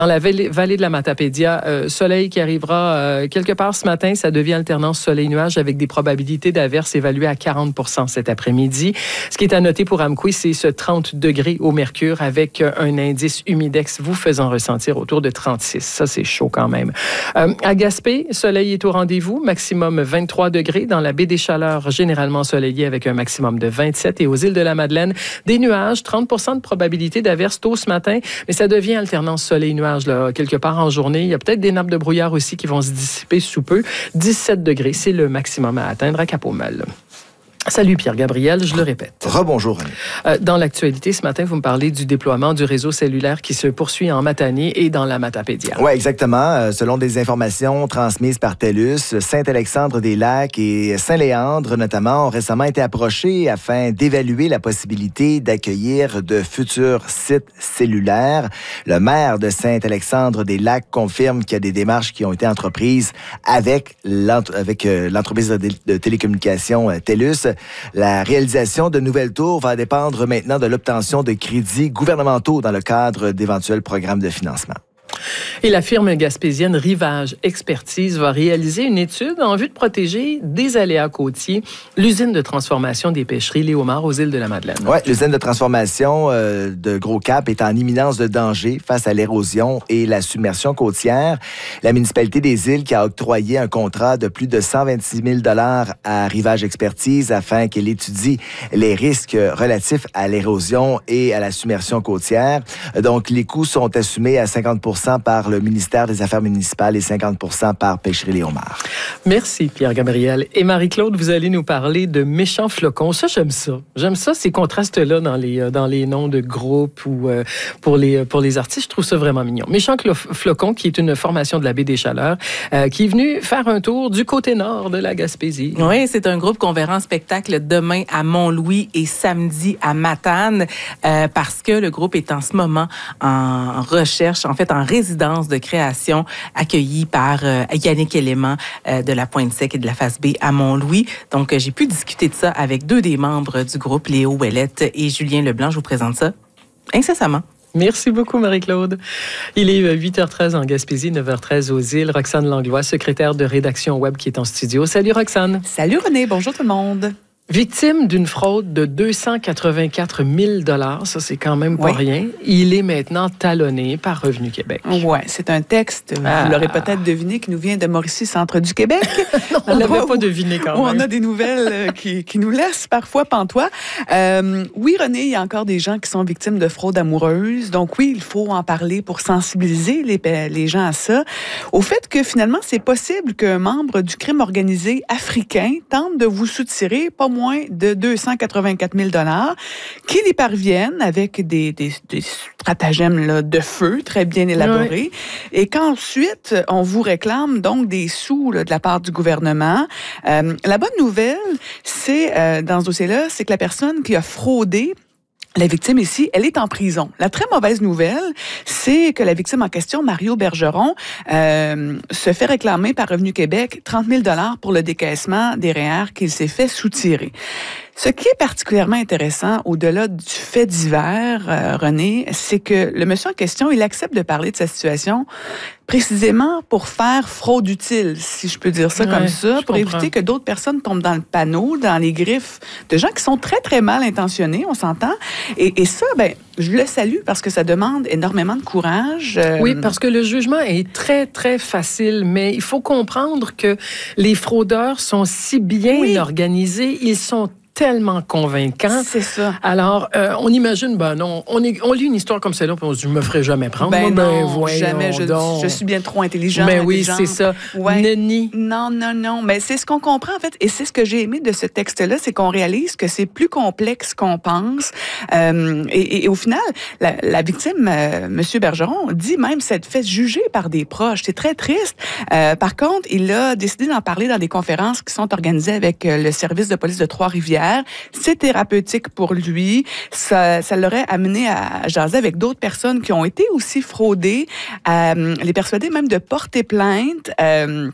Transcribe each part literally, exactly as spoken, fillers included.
Dans la vallée de la Matapédia, euh, soleil qui arrivera euh, quelque part ce matin. Ça devient alternance soleil-nuage avec des probabilités d'averses évaluées à quarante pour cent cet après-midi. Ce qui est à noter pour Amqui, c'est ce trente degrés au mercure avec un indice humidex vous faisant ressentir autour de trente-six. Ça, c'est chaud quand même. Euh, à Gaspé, soleil est au rendez-vous. Maximum vingt-trois degrés. Dans la baie des Chaleurs, généralement ensoleillé avec un maximum de vingt-sept. Et aux îles de la Madeleine, des nuages, trente pour cent de probabilité d'averses tôt ce matin. Mais ça devient alternance soleil-nuage. Là, quelque part en journée. Il y a peut-être des nappes de brouillard aussi qui vont se dissiper sous peu. dix-sept degrés, c'est le maximum à atteindre à Cap-aux-Meules. Salut Pierre-Gabriel, je le répète. Rebonjour. Euh, dans l'actualité, ce matin, vous me parlez du déploiement du réseau cellulaire qui se poursuit en Matanie et dans la Matapédia. Oui, exactement. Euh, selon des informations transmises par TELUS, Saint-Alexandre-des-Lacs et Saint-Léandre, notamment, ont récemment été approchés afin d'évaluer la possibilité d'accueillir de futurs sites cellulaires. Le maire de Saint-Alexandre-des-Lacs confirme qu'il y a des démarches qui ont été entreprises avec, l'ent- avec euh, l'entreprise de, de télécommunications euh, TELUS. La réalisation de nouvelles tours va dépendre maintenant de l'obtention de crédits gouvernementaux dans le cadre d'éventuels programmes de financement. Et la firme gaspésienne Rivage Expertise va réaliser une étude en vue de protéger des aléas côtiers l'usine de transformation des pêcheries Léomar aux îles de la Madeleine. Oui, l'usine de transformation euh, de Gros Cap est en imminence de danger face à l'érosion et la submersion côtière. La municipalité des îles qui a octroyé un contrat de plus de cent vingt-six mille dollars à Rivage Expertise afin qu'elle étudie les risques relatifs à l'érosion et à la submersion côtière. Donc, les coûts sont assumés à cinquante pour cent par le ministère des Affaires municipales et cinquante pour cent par Pêcherie Léomar. Merci, Pierre-Gabriel. Et Marie-Claude, vous allez nous parler de méchants flocons. Ça, j'aime ça. J'aime ça, ces contrastes-là dans les, dans les noms de groupes ou euh, pour, les, pour les artistes. Je trouve ça vraiment mignon. Méchants flocons, qui est une formation de la baie des Chaleurs, euh, qui est venue faire un tour du côté nord de la Gaspésie. Oui, c'est un groupe qu'on verra en spectacle demain à Mont-Louis et samedi à Matane, euh, parce que le groupe est en ce moment en recherche, en fait, en résidence de création accueillie par euh, Yannick Élément euh, de la Pointe-Sec et de la Face B à Mont-Louis. Donc, euh, j'ai pu discuter de ça avec deux des membres du groupe, Léo Ouellette et Julien Leblanc. Je vous présente ça incessamment. Merci beaucoup, Marie-Claude. Il est huit heures treize en Gaspésie, neuf heures treize aux îles. Roxane Langlois, secrétaire de rédaction web qui est en studio. Salut, Roxane. Salut, René. Bonjour tout le monde. Victime d'une fraude de deux cent quatre-vingt-quatre mille dollars, ça c'est quand même pas oui. rien. Il est maintenant talonné par Revenu Québec. Oui, c'est un texte, ah. vous l'aurez peut-être deviné, qui nous vient de Mauricie, centre du Québec. non, on ne l'avait pas deviné quand même. On a des nouvelles qui, qui nous laissent parfois pantois. Euh, oui, René, il y a encore des gens qui sont victimes de fraude amoureuse. Donc oui, il faut en parler pour sensibiliser les, les gens à ça. Au fait que finalement, c'est possible qu'un membre du crime organisé africain tente de vous soutirer pas moins de deux cent quatre-vingt-quatre mille dollars, qu'il y parvienne avec des, des, des stratagèmes là, de feu très bien élaborés, oui. Et qu'ensuite, on vous réclame donc des sous là, de la part du gouvernement. Euh, la bonne nouvelle, c'est, euh, dans ce dossier-là, c'est que la personne qui a fraudé, la victime ici, elle est en prison. La très mauvaise nouvelle, c'est que la victime en question, Mario Bergeron, euh, se fait réclamer par Revenu Québec trente mille dollars pour le décaissement des R E E R qu'il s'est fait soutirer. Ce qui est particulièrement intéressant, au-delà du fait divers, euh, René, c'est que le monsieur en question, il accepte de parler de sa situation précisément pour faire fraude utile, si je peux dire ça ouais, comme ça, pour comprends. éviter que d'autres personnes tombent dans le panneau, dans les griffes de gens qui sont très, très mal intentionnés, on s'entend. Et, et ça, ben, je le salue parce que ça demande énormément de courage. Euh... Oui, parce que le jugement est très, très facile, mais il faut comprendre que les fraudeurs sont si bien oui. organisés, ils sont tellement convaincant. C'est ça. Alors, euh, on imagine, ben non, on, est, on lit une histoire comme celle-là, puis on se dit, je me ferai jamais prendre. Ben Moi, non, ben, jamais. Je, je suis bien trop intelligente. Ben oui, c'est ça. Ouais. Nenni. Non, non, non. Mais c'est ce qu'on comprend, en fait. Et c'est ce que j'ai aimé de ce texte-là, c'est qu'on réalise que c'est plus complexe qu'on pense. Euh, et, et au final, la, la victime, euh, M. Bergeron, dit même s'être fait juger par des proches. C'est très triste. Euh, par contre, il a décidé d'en parler dans des conférences qui sont organisées avec euh, le service de police de Trois-Rivières. C'est thérapeutique pour lui. Ça, ça l'aurait amené à jaser avec d'autres personnes qui ont été aussi fraudées, à les persuader même de porter plainte. Euh,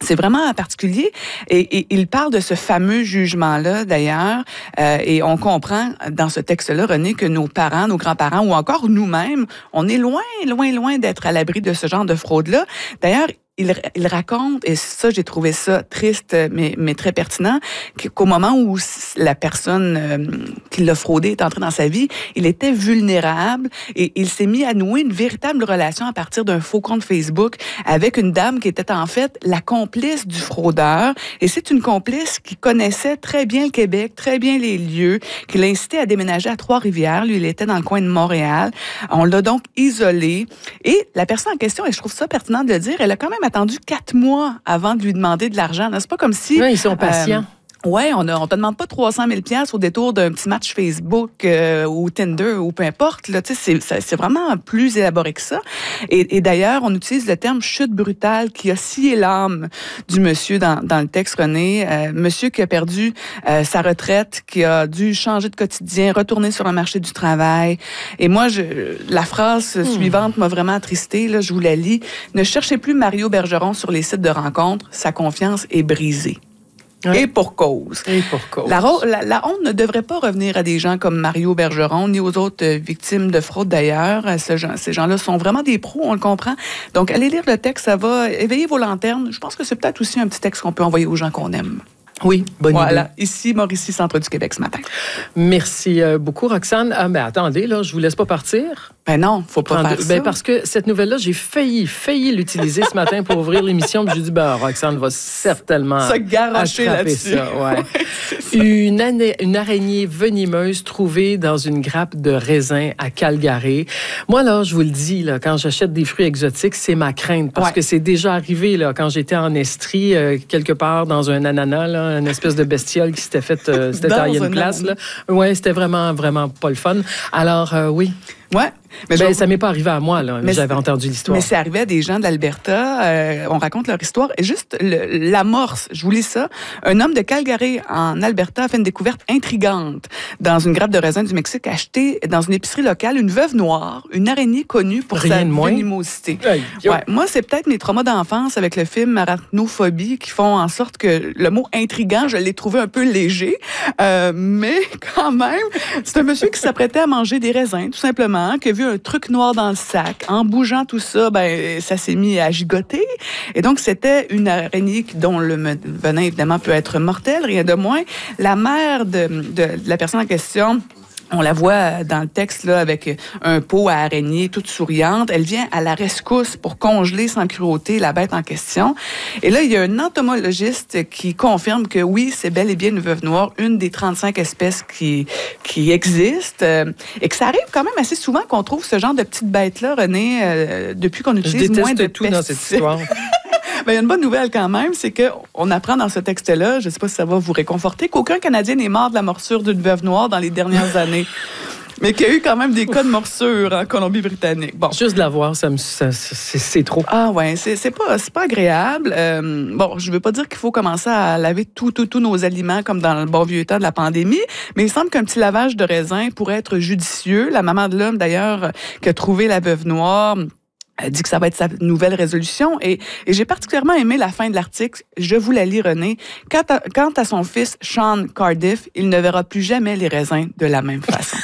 C'est vraiment particulier. Et, et il parle de ce fameux jugement-là, d'ailleurs. Euh, et on comprend dans ce texte-là, René, que nos parents, nos grands-parents ou encore nous-mêmes, on est loin, loin, loin d'être à l'abri de ce genre de fraude-là. D'ailleurs, Il, il raconte, et ça, j'ai trouvé ça triste, mais, mais très pertinent, qu'au moment où la personne euh, qui l'a fraudé est entrée dans sa vie, il était vulnérable et il s'est mis à nouer une véritable relation à partir d'un faux compte Facebook avec une dame qui était en fait la complice du fraudeur. Et c'est une complice qui connaissait très bien le Québec, très bien les lieux, qui l'a incité à déménager à Trois-Rivières. Lui, il était dans le coin de Montréal. On l'a donc isolé. Et la personne en question, et je trouve ça pertinent de le dire, elle a quand même attendu quatre mois avant de lui demander de l'argent. C'est pas comme si... Oui, ils sont patients. Euh, Oui, on ne on te demande pas trois cent mille dollars au détour d'un petit match Facebook euh, ou Tinder ou peu importe. Là, c'est, c'est vraiment plus élaboré que ça. Et, et d'ailleurs, on utilise le terme chute brutale qui a scié l'âme du monsieur dans, dans le texte, René. Euh, monsieur qui a perdu euh, sa retraite, qui a dû changer de quotidien, retourner sur le marché du travail. Et moi, je, la phrase mmh. suivante m'a vraiment attristée. Là, je vous la lis. « Ne cherchez plus Mario Bergeron sur les sites de rencontres. Sa confiance est brisée. » Ouais. Et pour cause. Et pour cause. La, la, la honte ne devrait pas revenir à des gens comme Mario Bergeron, ni aux autres euh, victimes de fraude d'ailleurs. Ce genre, ces gens-là sont vraiment des pros, on le comprend. Donc, allez lire le texte, ça va éveiller vos lanternes. Je pense que c'est peut-être aussi un petit texte qu'on peut envoyer aux gens qu'on aime. Oui, bonne voilà. idée. Voilà, ici, Mauricie, Centre du Québec ce matin. Merci euh, beaucoup, Roxane. Ah, ben attendez, là, je vous laisse pas partir. Ben non, faut pas faire de, ça. Ben parce que cette nouvelle-là, j'ai failli, failli l'utiliser ce matin pour ouvrir l'émission. J'ai dit, ben Roxane va certainement se garrocher là-dessus. Ça, ouais. ouais, une, année, une araignée venimeuse trouvée dans une grappe de raisin à Calgary. Moi, là, je vous le dis, là, quand j'achète des fruits exotiques, c'est ma crainte parce ouais. que c'est déjà arrivé là, quand j'étais en Estrie, euh, quelque part dans un ananas, là, une espèce de bestiole qui s'était fait, euh, s'était taillé une place. Là. Ouais, c'était vraiment, vraiment pas le fun. Alors, euh, oui. Ouais. Mais ben, je... Ça m'est pas arrivé à moi, là. Mais j'avais entendu l'histoire. Mais c'est arrivé à des gens de l'Alberta. Euh, on raconte leur histoire. Et juste le, l'amorce, je vous lis ça. Un homme de Calgary, en Alberta, a fait une découverte intrigante. Dans une grappe de raisin du Mexique, acheté dans une épicerie locale, une veuve noire, une araignée connue pour Rien sa venimosité. Ouais, moi, c'est peut-être mes traumas d'enfance avec le film Arachnophobie qui font en sorte que le mot intrigant, je l'ai trouvé un peu léger. Euh, mais quand même, c'est un monsieur qui s'apprêtait à manger des raisins, tout simplement, qui a vu un truc noir dans le sac. En bougeant tout ça, ben ça s'est mis à gigoter. Et donc, c'était une araignée dont le venin, évidemment, peut être mortel, rien de moins. La mère de, de, de la personne en question... On la voit dans le texte là avec un pot à araignée toute souriante. Elle vient à la rescousse pour congeler sans cruauté la bête en question. Et là, il y a un entomologiste qui confirme que oui, c'est bel et bien une veuve noire, une des trente-cinq espèces qui, qui existent. Euh, et que ça arrive quand même assez souvent qu'on trouve ce genre de petites bêtes-là, René, euh, depuis qu'on utilise moins de tout pesticides. Dans cette histoire. Ben, il y a une bonne nouvelle quand même, c'est qu'on apprend dans ce texte-là, je ne sais pas si ça va vous réconforter, qu'aucun Canadien n'est mort de la morsure d'une veuve noire dans les dernières années. Mais qu'il y a eu quand même des cas de morsure en Colombie-Britannique. Bon. Juste de la voir, ça me, ça, c'est, c'est trop. Ah ouais, c'est, c'est, pas, c'est pas agréable. Euh, bon, je veux pas dire qu'il faut commencer à laver tous tout, tout nos aliments comme dans le bon vieux temps de la pandémie, mais il semble qu'un petit lavage de raisin pourrait être judicieux. La maman de l'homme, d'ailleurs, qui a trouvé la veuve noire... Elle dit que ça va être sa nouvelle résolution. Et, et j'ai particulièrement aimé la fin de l'article. Je vous la lis, René. Quant à, quant à son fils, Sean Cardiff, il ne verra plus jamais les raisins de la même façon.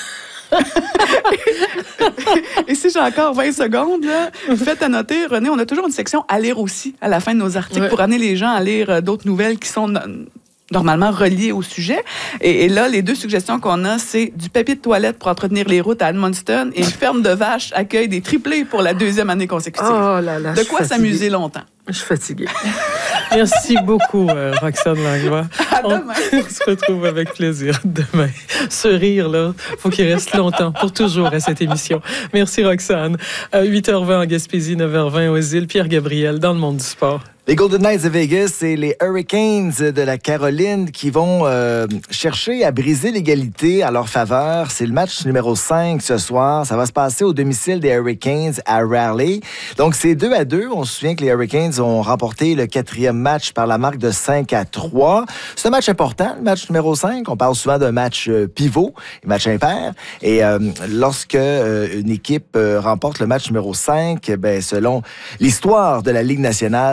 Et si j'ai encore vingt secondes, là, faites à noter, René, on a toujours une section à lire aussi à la fin de nos articles ouais. pour amener les gens à lire d'autres nouvelles qui sont... normalement reliés au sujet. Et, et là, les deux suggestions qu'on a, c'est du papier de toilette pour entretenir les routes à Edmundston et une ferme de vaches accueille des triplés pour la deuxième année consécutive. Oh là là, de quoi s'amuser longtemps. Je suis fatiguée. Merci beaucoup, euh, Roxane Langlois. À demain. On, on se retrouve avec plaisir demain. Ce rire, là, faut qu'il reste longtemps, pour toujours, à cette émission. Merci, Roxane. À huit heures vingt en Gaspésie, neuf heures vingt aux îles. Pierre Gabriel, dans le monde du sport. Les Golden Knights de Vegas et les Hurricanes de la Caroline qui vont euh, chercher à briser l'égalité à leur faveur. C'est le match numéro cinq ce soir. Ça va se passer au domicile des Hurricanes à Raleigh. Donc, c'est deux à deux. On se souvient que les Hurricanes ont remporté le quatrième match par la marque de cinq à trois. C'est un match important, le match numéro cinq. On parle souvent d'un match euh, pivot, un match impair. Et euh, lorsque euh, une équipe euh, remporte le match numéro cinq, ben, selon l'histoire de la Ligue nationale, soixante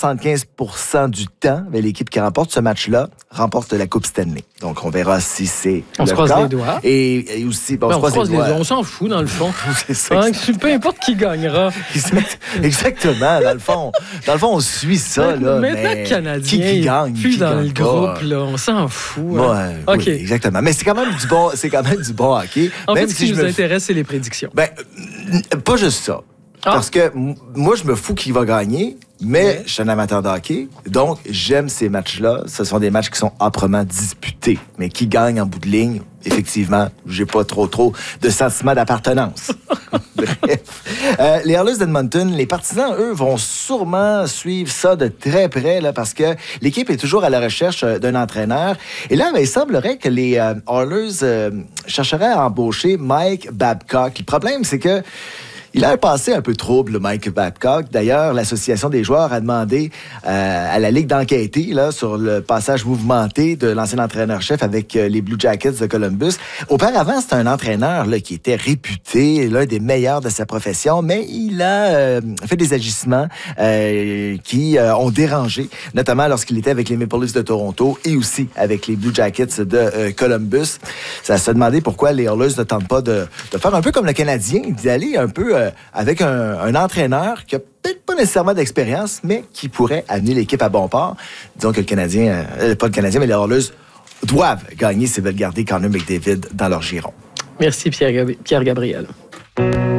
soixante-quinze pour cent du temps, mais l'équipe qui remporte ce match-là remporte la Coupe Stanley. Donc, on verra si c'est on le se croise cas. les doigts. Et, et aussi, bon, Ben, on, on se croise les doigts. les doigts. On s'en fout, dans le fond. C'est ça. Hein, peu importe qui gagnera. Exactement. Dans le fond, dans le fond on suit ça. Là, Maintenant, mais le Canadien, qui, qui gagne, plus qui dans gagne le pas. groupe, là, on s'en fout. Hein. Ouais, OK. Oui, exactement. Mais c'est quand même du bon, c'est quand même du bon hockey. En Même fait, ce si qui je nous me... intéresse, c'est les prédictions. Ben, pas juste ça. Ah. Parce que m- moi, je me fous qui va gagner, mais ouais. je suis un amateur de hockey, donc j'aime ces matchs-là. Ce sont des matchs qui sont âprement disputés. Mais qui gagne en bout de ligne, effectivement, j'ai pas trop trop de sentiment d'appartenance. Bref. Euh, les Oilers d'Edmonton, les partisans, eux, vont sûrement suivre ça de très près, là, parce que l'équipe est toujours à la recherche euh, d'un entraîneur. Et là, ben, il semblerait que les euh, Oilers euh, chercheraient à embaucher Mike Babcock. Le problème, c'est que il a un passé un peu trouble, Mike Babcock. D'ailleurs, l'Association des joueurs a demandé euh, à la Ligue d'enquêter là, sur le passage mouvementé de l'ancien entraîneur-chef avec euh, les Blue Jackets de Columbus. Auparavant, c'était un entraîneur là, qui était réputé, l'un des meilleurs de sa profession, mais il a euh, fait des agissements euh, qui euh, ont dérangé, notamment lorsqu'il était avec les Maple Leafs de Toronto et aussi avec les Blue Jackets de euh, Columbus. Ça se demandait pourquoi les Oilers ne tentent pas de, de faire un peu comme le Canadien, d'y aller un peu... Euh, avec un, un entraîneur qui a peut-être pas nécessairement d'expérience, mais qui pourrait amener l'équipe à bon port. Disons que le Canadien, euh, pas le Canadien, mais les Oilers doivent gagner s'ils veulent garder Connor McDavid dans leur giron. Merci Pierre, Pierre Gabriel.